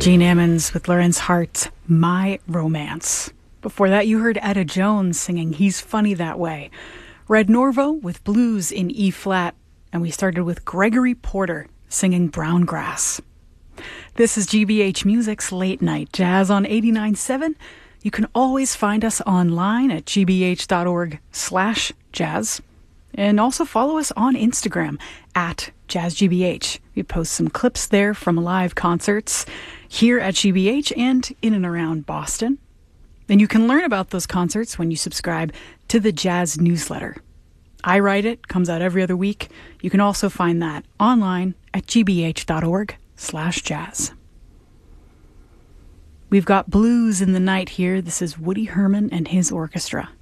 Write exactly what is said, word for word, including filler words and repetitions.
Gene Ammons with Lorenz Hart, My Romance. Before that, you heard Etta Jones singing He's Funny That Way. Red Norvo with Blues in E-flat. And we started with Gregory Porter singing Brown Grass. This is G B H Music's Late Night Jazz on eighty-nine point seven. You can always find us online at gbh.org slash jazz. And also follow us on Instagram at JazzGBH. We post some clips there from live concerts here at G B H and in and around Boston. And you can learn about those concerts when you subscribe to the Jazz newsletter. I write it, comes out every other week. You can also find that online at gbh.org slash jazz. We've got blues in the night here. This is Woody Herman and his orchestra.